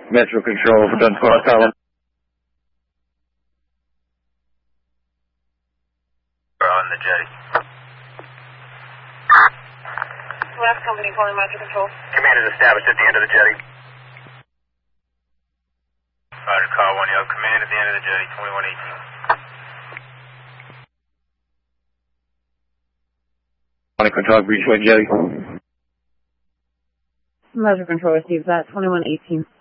Metro Control for Dunn Squad, Colin. On the jetty. Last company calling Metro Control. Command is established at the end of the jetty. Roger, car 1, you have command at the end of the jetty, 2118. Control, Breachway Jetty. Metro Control receives that, 2118.